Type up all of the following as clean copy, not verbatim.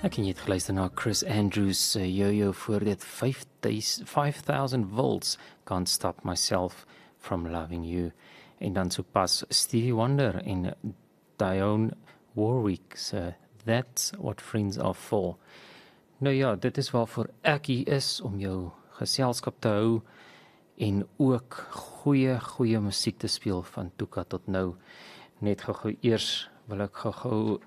Ek en jy het geluister na Chris Andrews se Yo-Yo voor dit 5000 volts, Can't Stop Myself from Loving You. En dan sopas Stevie Wonder en Dionne Warwick se That's What Friends Are For. Nou ja, dit is waarvoor ek hier is, om jou geselskap te hou en ook goeie musiek te speel van Tuka tot nou. Net gou eers wil ek gou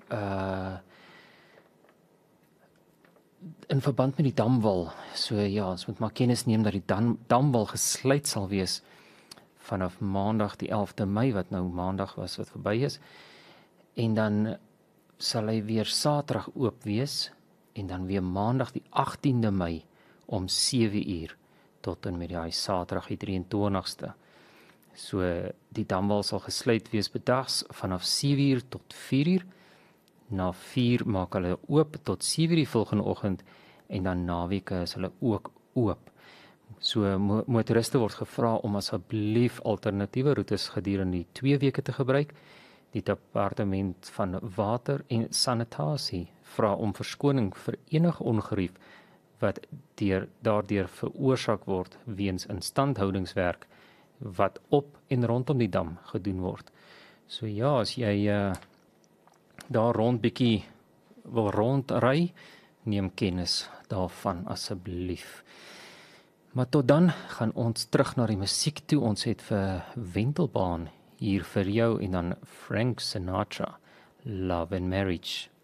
in verband met die damwal. So ja, ons moet maar kennis neem dat die damwal gesluit sal wees vanaf maandag die 11de Mei, wat nou maandag was wat verby is. En dan sal hy weer Saterdag oop wees en dan weer maandag die 18de Mei om 7 uur tot en met die Saterdag die 23ste. So die damwal sal gesluit wees bedags vanaf 7 uur tot 4 uur. Na 4 maak hulle oop tot 7 uur die volgende oggend en dan naweke is hulle ook oop. So motoriste word gevra om asseblief alternatiewe roetes gedurende die 2 weke te gebruik. Die departement van water en sanitasie vra om verskoning vir enige ongerief wat daardeur veroorsaak word weens instandhoudingswerk wat op en rondom die dam gedoen word. So ja, as jy daar rond bietjie wil rondry, neem kennis daarvan asseblief. Maar tot dan gaan ons terug na die musiek toe. Ons het vir Wentelbaan hier vir jou en dan Frank Sinatra, Love and Marriage.